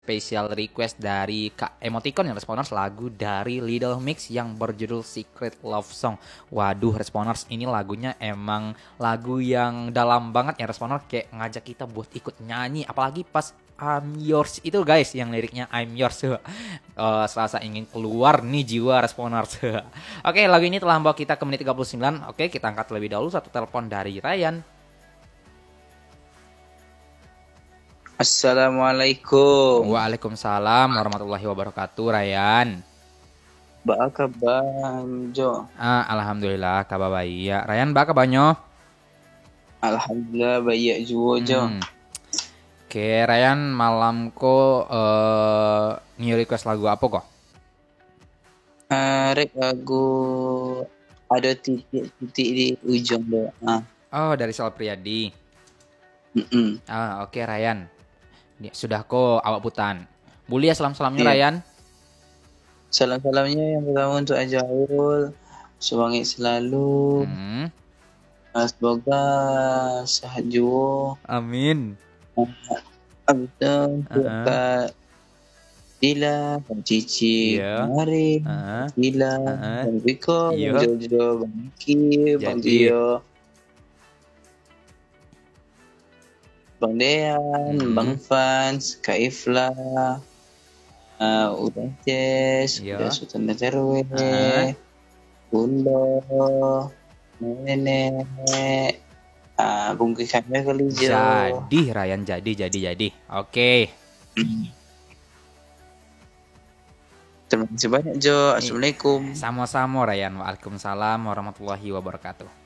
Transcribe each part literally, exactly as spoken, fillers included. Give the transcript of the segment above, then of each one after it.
Special request dari Kak Emoticon yang Responers, lagu dari Little Mix yang berjudul Secret Love Song. Waduh Responers, ini lagunya emang lagu yang dalam banget ya Responers, kayak ngajak kita buat ikut nyanyi, apalagi pas I'm yours itu guys, yang liriknya I'm yours. uh, Serasa ingin keluar nih jiwa Responers. Oke, lagu ini telah membawa kita ke menit tiga puluh sembilan. Oke, kita angkat lebih dahulu satu telepon dari Ryan. Assalamualaikum. Waalaikumsalam warahmatullahi wabarakatuh, Ryan. Ba kabar Jo? Ah, alhamdulillah kabar baik. Ya, Ryan ba kabarnya? Alhamdulillah baik juga Jo. Hmm. Oke, Ryan, malam ko uh, new request lagu apa kok? Uh, rek lagu ada titik-titik di ujung doa. Oh, dari Sal Priadi. Mm-mm. Ah, oke Ryan. Sudah kok awak putan. Mulia salam-salamnya Iya. Ryan. Salam-salamnya yang pertama untuk Ajaul, semangat selalu. Hmm. Uh, semoga sehat juga. Amin. Habis itu untuk Uh-uh. Kak Dila, Kak Cici, Iya. Marin, Uh-uh. Kak Dila, Uh-uh. Bang Viko, Iya. Bang Jojo, Bang Ki, Bang Jadi. Gio, Bang Dean, Hmm. Bang Fans, Kak Ifla, uh, Udah Jess, Iya. Udah Sultan Terwe, Uh-uh. Bundo, Nenek, uh, Bungki Kamil kali Jo. Jadi Ryan, jadi jadi jadi. Oke. Terima kasih banyak Jo. Assalamualaikum. Sama-sama Ryan. Waalaikumsalam warahmatullahi wabarakatuh.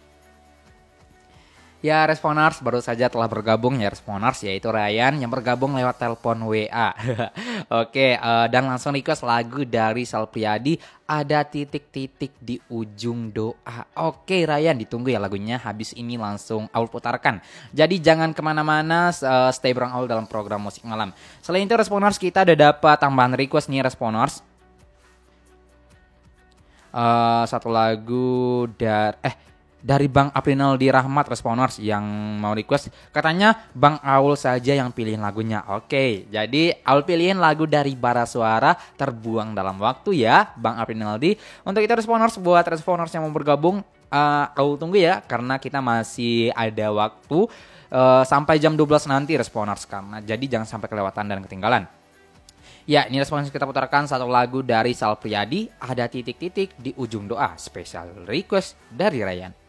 Ya Responers, baru saja telah bergabung ya Responers, yaitu Ryan yang bergabung lewat telepon W A. Oke, uh, dan langsung request lagu dari Sal Priadi, ada titik-titik di ujung doa. Oke Ryan, ditunggu ya lagunya, habis ini langsung Aul putarkan. Jadi jangan kemana-mana, uh, stay bareng Aul dalam program Musik Malam. Selain itu Responers, kita udah dapat tambahan request nih Responers. Uh, satu lagu dari eh dari Bang Aprinaldi Rahmat Responers yang mau request, katanya Bang Aul saja yang pilihin lagunya. Oke, jadi Aul pilihin lagu dari Bara Suara, Terbuang Dalam Waktu ya Bang Aprinaldi. Untuk itu Responers, buat Responers yang mau bergabung, uh, Aul tunggu ya, karena kita masih ada waktu uh, sampai jam dua belas nanti Responers, karena jadi jangan sampai kelewatan dan ketinggalan. Ya, ini Responers kita putarkan satu lagu dari Sal Priadi, ada titik-titik di ujung doa, special request dari Ryan.